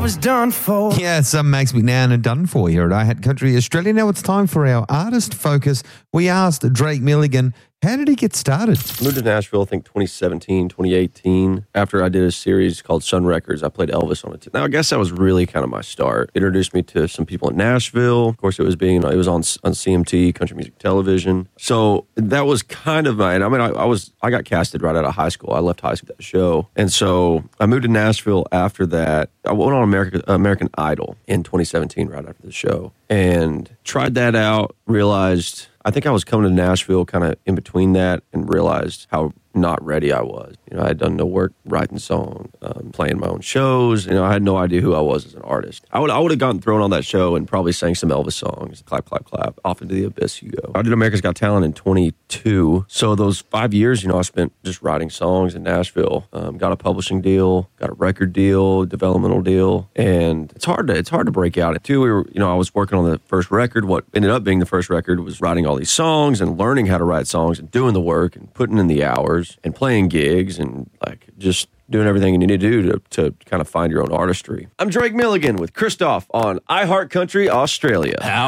was done for. Yeah, it's Max McNown and Done For here at I Hat Country Australia. Now it's time for our artist focus. We asked Drake Milligan, how did he get started? I moved to Nashville, I think 2017, 2018. After I did a series called Sun Records, I played Elvis on it. Now, I guess that was really kind of my start. It introduced me to some people in Nashville. Of course, it was on CMT, Country Music Television. So that was kind of I got casted right out of high school. I left high school for that show. And so I moved to Nashville after that. I went on American Idol in 2017, right after the show, and tried that out, realized I think I was coming to Nashville kind of in between that and realized how not ready I was. I had done no work writing songs, playing my own shows. I had no idea who I was as an artist. I would have gotten thrown on that show and probably sang some Elvis songs, clap, clap, clap, off into the abyss you go. I did America's Got Talent in 22. So those 5 years, I spent just writing songs in Nashville. Got a publishing deal, got a record deal, developmental deal, and it's hard to break out. Too, I was working on the first record. What ended up being the first record was writing all these songs and learning how to write songs and doing the work and putting in the hours and playing gigs and just doing everything you need to do to kind of find your own artistry. I'm Drake Milligan with Christoph on iHeart Country Australia.